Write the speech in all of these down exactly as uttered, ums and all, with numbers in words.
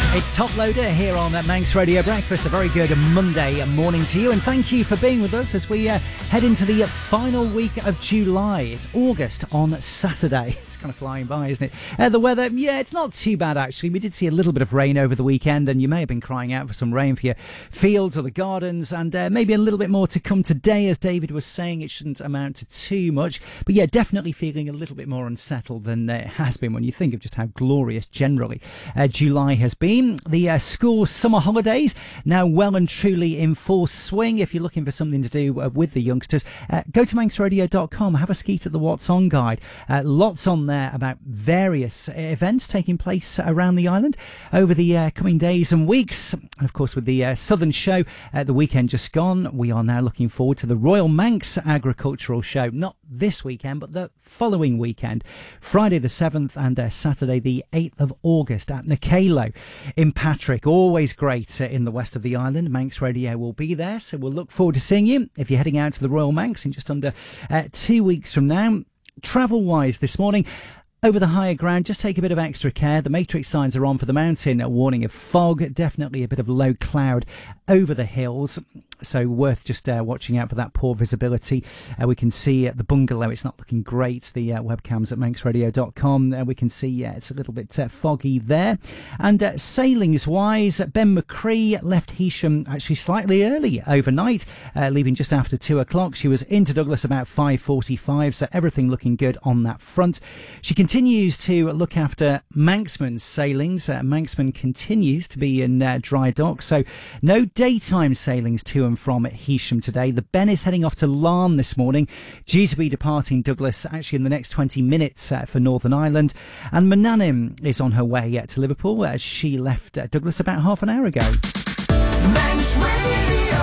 It's Top Loader here on Manx Radio Breakfast. A very good Monday morning to you, and thank you for being with us as we uh, head into the final week of July. It's August on Saturday. It's kind of flying by, isn't it? Uh, the weather, yeah, it's not too bad actually. We did see a little bit of rain over the weekend, and you may have been crying out for some rain for your fields or the gardens, and uh, maybe a little bit more to come today. As David was saying, it shouldn't amount to too much, but yeah, definitely feeling a little bit more unsettled than uh, it has been when you think of just how glorious generally uh, July has been. The uh, school summer holidays now well and truly in full swing. If you're looking for something to do uh, with the youngsters, uh, go to manx radio dot com, have a skeet at the What's On guide. Uh, lots on there about various events taking place around the island over the uh, coming days and weeks. And of course, with the uh, Southern Show at the weekend just gone, we are now looking forward to the Royal Manx Agricultural Show. Not this weekend, but the following weekend, Friday the seventh and uh, Saturday the eighth of August at Nakalo in Patrick. Always great uh, in the west of the island. Manx Radio will be there, so we'll look forward to seeing you if you're heading out to the Royal Manx in just under uh, two weeks from now. Travel-wise this morning, over the higher ground, just take a bit of extra care. The matrix signs are on for the mountain, a warning of fog, definitely a bit of low cloud over the hills, so worth just uh, watching out for that poor visibility. Uh, we can see uh, the bungalow, it's not looking great. The uh, webcams at manx radio dot com, uh, we can see yeah, it's a little bit uh, foggy there. And uh, sailings-wise, Ben McCree left Heysham actually slightly early overnight, uh, leaving just after two o'clock. She was into Douglas about five forty-five, so everything looking good on that front. She continues to look after Manxman's sailings. Uh, Manxman continues to be in uh, dry dock, so no daytime sailings to and from Heysham today. The Ben is heading off to Larne this morning, due to be departing Douglas actually in the next twenty minutes uh, for Northern Ireland. And Mananim is on her way uh, to Liverpool as she left uh, Douglas about half an hour ago. Manx Radio.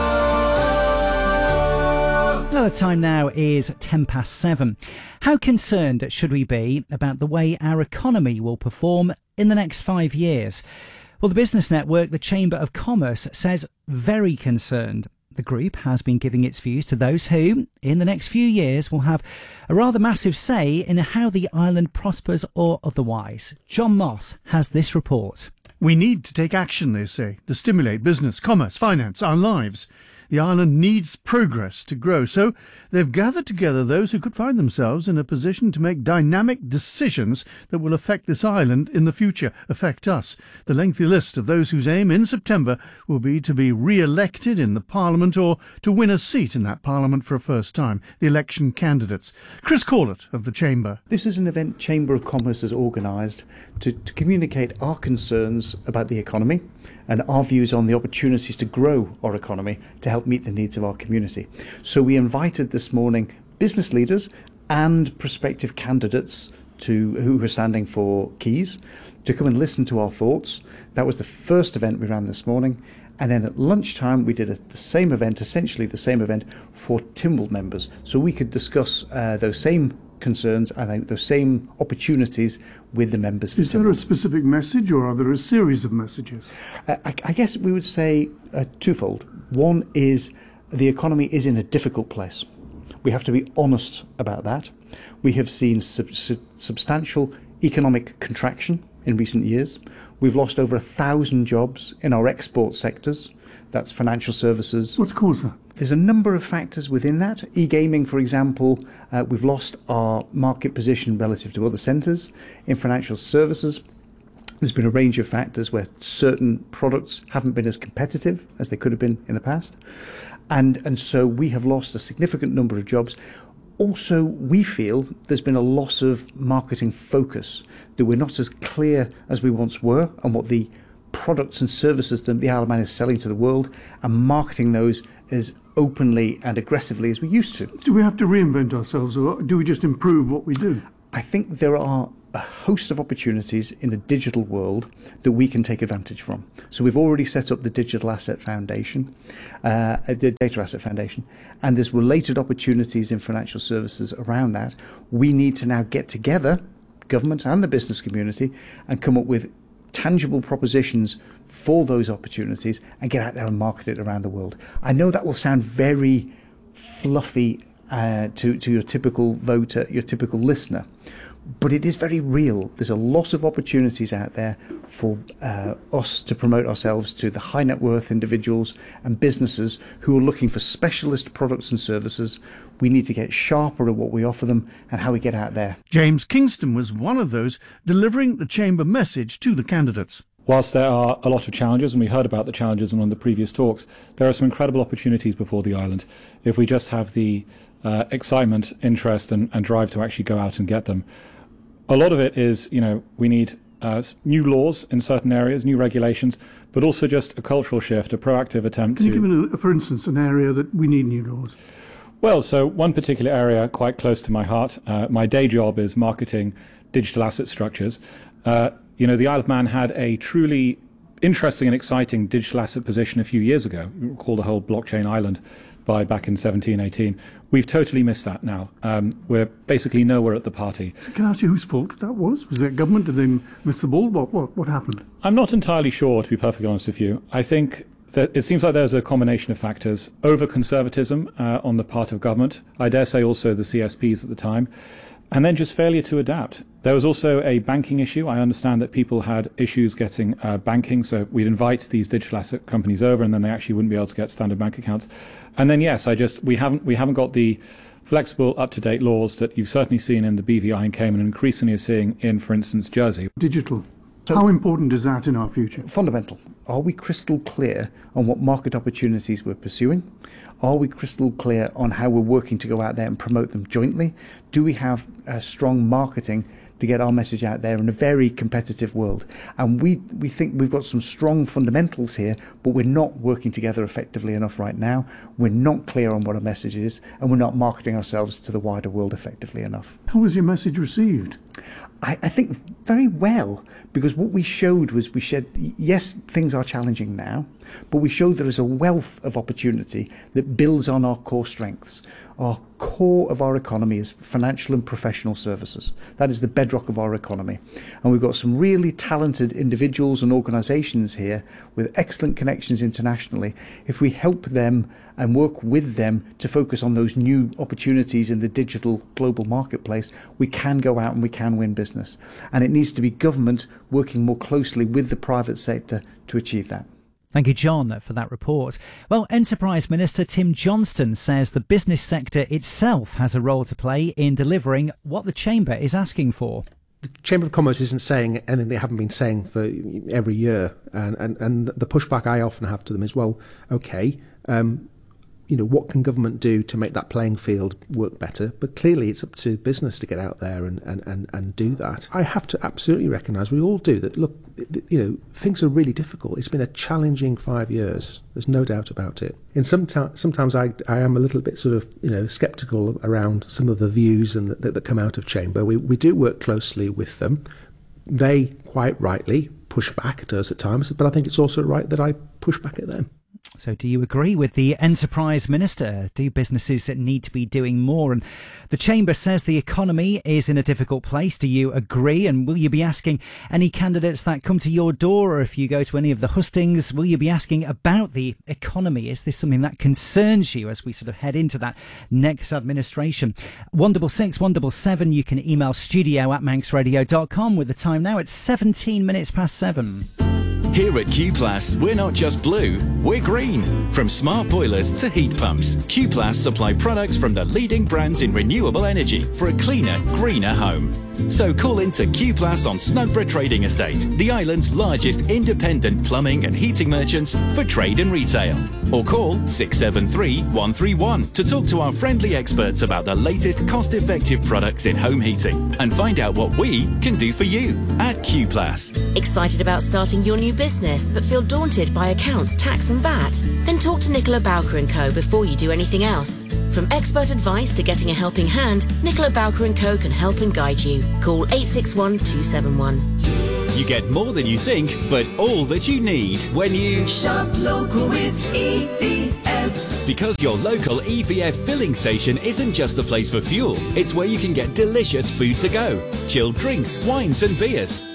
Well, the time now is ten past seven. How concerned should we be about the way our economy will perform in the next five years? Well, the business network, the Chamber of Commerce, says very concerned. The group has been giving its views to those who, in the next few years, will have a rather massive say in how the island prospers or otherwise. John Moss has this report. We need to take action, they say, to stimulate business, commerce, finance, our lives. The island needs progress to grow, so they've gathered together those who could find themselves in a position to make dynamic decisions that will affect this island in the future, affect us. The lengthy list of those whose aim in September will be to be re-elected in the Parliament or to win a seat in that Parliament for a first time, the election candidates. Chris Corlett of the Chamber. This is an event Chamber of Commerce has organised to, to communicate our concerns about the economy and our views on the opportunities to grow our economy to help meet the needs of our community. So we invited this morning business leaders and prospective candidates to who were standing for Keys to come and listen to our thoughts. That was the first event we ran this morning. And then at lunchtime, we did a, the same event, essentially the same event for Tynwald members. So we could discuss uh, those same concerns and I think those same opportunities with the members. Is there a specific message or are there a series of messages? Uh, I, I guess we would say uh, twofold. One is the economy is in a difficult place. We have to be honest about that. We have seen sub- sub- substantial economic contraction in recent years. We've lost over a thousand jobs in our export sectors. That's financial services. What's caused that? There's a number of factors within that. E-gaming, for example, uh, we've lost our market position relative to other centres. In financial services, there's been a range of factors where certain products haven't been as competitive as they could have been in the past. And, and so we have lost a significant number of jobs. Also, we feel there's been a loss of marketing focus, that we're not as clear as we once were on what the products and services that the Isle of Man is selling to the world and marketing those as openly and aggressively as we used to. Do we have to reinvent ourselves or do we just improve what we do? I think there are a host of opportunities in the digital world that we can take advantage from. So we've already set up the Digital Asset Foundation, uh, the Data Asset Foundation, and there's related opportunities in financial services around that. We need to now get together, government and the business community, and come up with tangible propositions for those opportunities and get out there and market it around the world. I know that will sound very fluffy uh, to, to your typical voter, your typical listener, but it is very real. There's a lot of opportunities out there for uh, us to promote ourselves to the high net worth individuals and businesses who are looking for specialist products and services. We need to get sharper at what we offer them and how we get out there. James Kingston was one of those delivering the Chamber message to the candidates. Whilst there are a lot of challenges, and we heard about the challenges in one of the previous talks, there are some incredible opportunities before the island if we just have the uh, excitement, interest and, and drive to actually go out and get them. A lot of it is, you know, we need uh, new laws in certain areas, new regulations, but also just a cultural shift, a proactive attempt Can to... you give, me, for instance, an area that we need new laws? Well, so one particular area quite close to my heart, uh, my day job is marketing digital asset structures. Uh, You know, the Isle of Man had a truly interesting and exciting digital asset position a few years ago. You recall the whole blockchain island by back in seventeen eighteen. We've totally missed that now. Um, we're basically nowhere at the party. Can I ask you whose fault that was? Was that government? Did they miss the ball? What, what, what happened? I'm not entirely sure, to be perfectly honest with you. I think that it seems like there's a combination of factors. Over-conservatism uh, on the part of government. I dare say also the C S Ps at the time. And then just failure to adapt. There was also a banking issue. I understand that people had issues getting uh, banking, so we'd invite these digital asset companies over, and then they actually wouldn't be able to get standard bank accounts. And then yes, I just we haven't we haven't got the flexible, up-to-date laws that you've certainly seen in the B V I in Cayman and increasingly are seeing in, for instance, Jersey. Digital. So how important is that in our future? Fundamental. Are we crystal clear on what market opportunities we're pursuing? Are we crystal clear on how we're working to go out there and promote them jointly? Do we have uh, strong marketing to get our message out there in a very competitive world? And we, we think we've got some strong fundamentals here, but we're not working together effectively enough right now. We're not clear on what our message is, and we're not marketing ourselves to the wider world effectively enough. How was your message received? I, I think very well, because what we showed was we said, yes, things are challenging now, but we showed there is a wealth of opportunity that builds on our core strengths. Our core of our economy is financial and professional services. That is the bedrock of our economy. And we've got some really talented individuals and organisations here with excellent connections internationally. If we help them and work with them to focus on those new opportunities in the digital global marketplace, we can go out and we can win business. And it needs to be government working more closely with the private sector to achieve that. Thank you, John, for that report. Well, Enterprise Minister Tim Johnston says the business sector itself has a role to play in delivering what the Chamber is asking for. The Chamber of Commerce isn't saying anything they haven't been saying for every year. And, and, and the pushback I often have to them is, well, OK, um, you know, what can government do to make that playing field work better? But clearly it's up to business to get out there and, and, and, and do that. I have to absolutely recognise, we all do, that, look, you know, things are really difficult. It's been a challenging five years. There's no doubt about it. And sometimes, sometimes I, I am a little bit sort of, you know, sceptical around some of the views and that, that come out of Chamber. We, we do work closely with them. They, quite rightly, push back at us at times, but I think it's also right that I push back at them. So do you agree with the Enterprise Minister? Do businesses need to be doing more? And the Chamber says the economy is in a difficult place. Do you agree? And will you be asking any candidates that come to your door, or if you go to any of the hustings, will you be asking about the economy? Is this something that concerns you as we sort of head into that next administration? one double six, one double seven. You can email studio at manx radio dot com with the time now. It's seventeen minutes past seven. Here at Q-Plus, we're not just blue, we're green. From smart boilers to heat pumps, Q-Plus supply products from the leading brands in renewable energy for a cleaner, greener home. So call into Q-Plus on Snugborough Trading Estate, the island's largest independent plumbing and heating merchants for trade and retail. Or call six seven three, one three one to talk to our friendly experts about the latest cost-effective products in home heating and find out what we can do for you at Q-Plus. Excited about starting your new business but feel daunted by accounts, tax and V A T? Then talk to Nicola Bowker and Co before you do anything else. From expert advice to getting a helping hand, Nicola Bowker and Co can help and guide you. Call eight six one, two seven one. You get more than you think, but all that you need when you shop local with E V F. Because your local E V F filling station isn't just a place for fuel, it's where you can get delicious food to go, chilled drinks, wines and beers,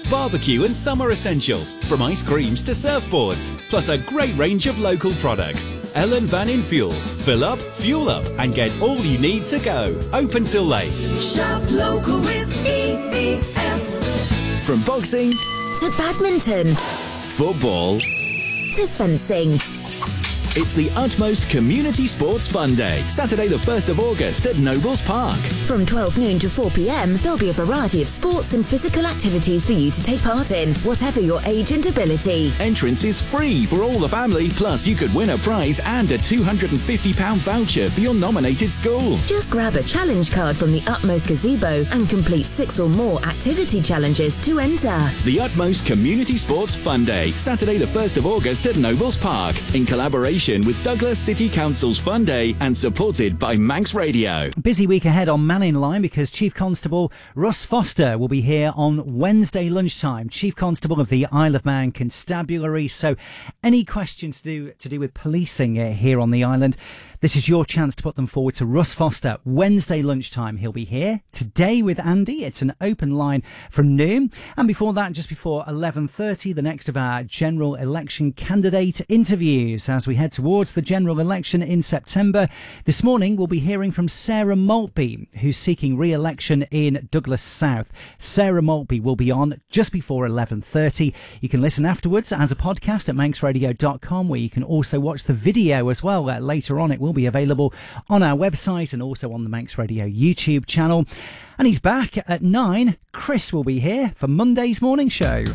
barbecue and summer essentials, from ice creams to surfboards, plus a great range of local products. Ellen Van In Fuels. Fill up, fuel up, and get all you need to go. Open till late. Shop local with E V F. From boxing To badminton. football, To fencing. it's the Utmost Community Sports Fun Day, Saturday the first of August at Nobles Park. From twelve noon to four p.m, there'll be a variety of sports and physical activities for you to take part in, whatever your age and ability. Entrance is free for all the family, plus you could win a prize and a two hundred fifty pounds voucher for your nominated school. Just grab a challenge card from the Utmost Gazebo and complete six or more activity challenges to enter. The Utmost Community Sports Fun Day, Saturday the first of August at Nobles Park, in collaboration with Douglas City Council's Fun Day and supported by Manx Radio. Busy week ahead on Man in Line because Chief Constable Russ Foster will be here on Wednesday lunchtime. Chief Constable of the Isle of Man Constabulary. So any questions to do to do with policing uh, here on the island, this is your chance to put them forward to Russ Foster. Wednesday lunchtime, he'll be here. Today with Andy, it's an open line from noon. And before that, just before eleven thirty, the next of our general election candidate interviews as we head towards the general election in September. This morning, we'll be hearing from Sarah Maltby, who's seeking re-election in Douglas South. Sarah Maltby will be on just before eleven thirty. You can listen afterwards as a podcast at manx radio dot com, where you can also watch the video as well. Uh, later on, it will be available on our website and also on the Manx Radio YouTube channel. And he's back at nine. Chris will be here for Monday's morning show.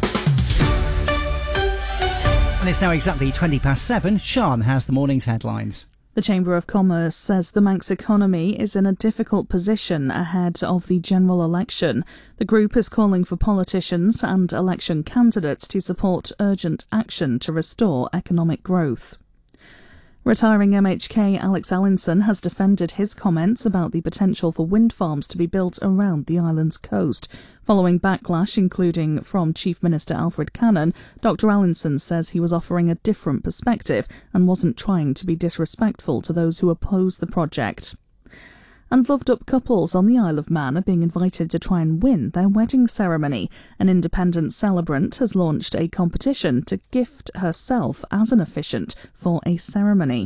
And it's now exactly twenty past seven. Sean has the morning's headlines. The Chamber of Commerce says the Manx economy is in a difficult position ahead of the general election. The group is calling for politicians and election candidates to support urgent action to restore economic growth. Retiring M H K Alex Allinson has defended his comments about the potential for wind farms to be built around the island's coast. Following backlash, including from Chief Minister Alfred Cannon, Doctor Allinson says he was offering a different perspective and wasn't trying to be disrespectful to those who oppose the project. And loved-up couples on the Isle of Man are being invited to try and win their wedding ceremony. An independent celebrant has launched a competition to gift herself as an officiant for a ceremony.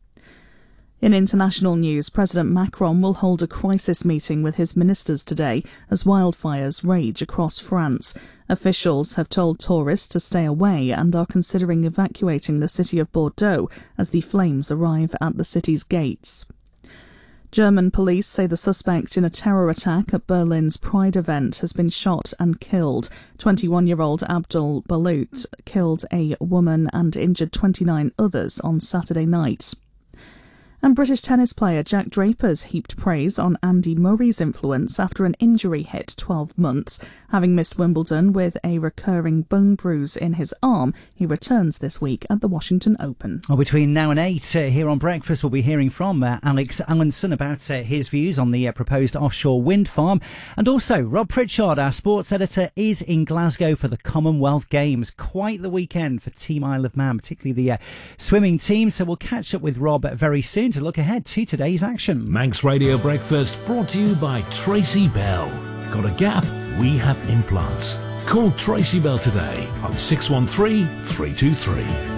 In international news, President Macron will hold a crisis meeting with his ministers today as wildfires rage across France. Officials have told tourists to stay away and are considering evacuating the city of Bordeaux as the flames arrive at the city's gates. German police say the suspect in a terror attack at Berlin's Pride event has been shot and killed. twenty-one-year-old Abdul Balut killed a woman and injured twenty-nine others on Saturday night. And British tennis player Jack Draper's heaped praise on Andy Murray's influence after an injury hit twelve months. Having missed Wimbledon with a recurring bone bruise in his arm, he returns this week at the Washington Open. Well, between now and eight, uh, here on Breakfast, we'll be hearing from uh, Alex Allinson about uh, his views on the uh, proposed offshore wind farm. And also, Rob Pritchard, our sports editor, is in Glasgow for the Commonwealth Games. Quite the weekend for Team Isle of Man, particularly the uh, swimming team. So we'll catch up with Rob very soon to look ahead to today's action. Manx Radio Breakfast brought to you by Tracy Bell. Got a gap? We have implants. Call Tracy Bell today on six one three, three two three.